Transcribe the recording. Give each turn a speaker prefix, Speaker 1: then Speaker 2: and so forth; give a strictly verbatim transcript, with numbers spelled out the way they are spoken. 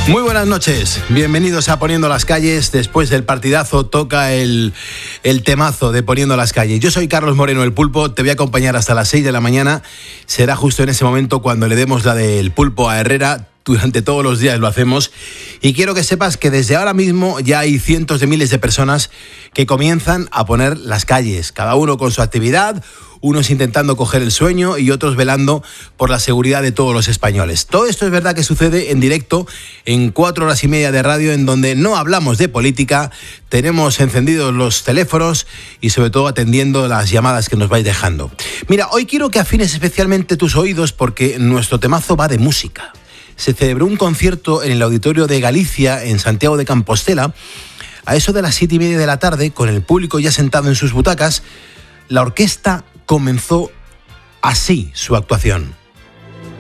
Speaker 1: Muy buenas noches, bienvenidos a Poniendo las Calles. Después del partidazo toca el, el temazo de Poniendo las Calles. Yo soy Carlos Moreno, el Pulpo, te voy a acompañar hasta las seis de la mañana. Será justo en ese momento cuando le demos la del Pulpo a Herrera. Durante todos los días lo hacemos. Y quiero que sepas que desde ahora mismo ya hay cientos de miles de personas que comienzan a poner las calles, cada uno con su actividad, unos intentando coger el sueño y otros velando por la seguridad de todos los españoles. Todo esto es verdad que sucede en directo en cuatro horas y media de radio, en donde no hablamos de política, tenemos encendidos los teléfonos y sobre todo atendiendo las llamadas que nos vais dejando. Mira, hoy quiero que afines especialmente tus oídos porque nuestro temazo va de música. Se celebró un concierto en el Auditorio de Galicia, en Santiago de Compostela, a eso de las siete y media de la tarde, con el público ya sentado en sus butacas. La orquesta comenzó así su actuación.